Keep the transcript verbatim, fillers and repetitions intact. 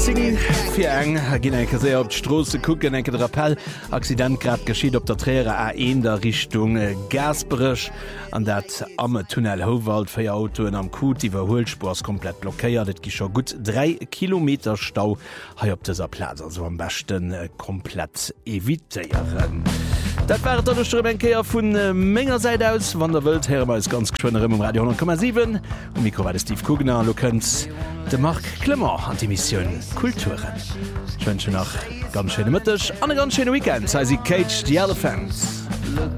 Sing fir eng gin enke se op d'Strose kucken enke d Rappel Accident grad geschiet op der Träre A eins der Richtung Gasbrech an dat amme Tunnel Howald fir Autoen am Kut iwwer Hohlspurs komplett blockéiert. Et gicher gut drei Kilometer Stau ha op deser Platz so am besten äh, komplett evitéieren. Dat war der Strbenkeier vun äh, méger Seite aus, wann der Welt her als ganz schwënnerem um Radio hundert Komma sieben um Mikro war de Steve Kugner lo kënnt de Mark Klemmer an die Mission Kulturen. Ich wünsche noch ganz schöne Mittag und ein ganz schönes Weekend. Sei sie Cage the Elephants.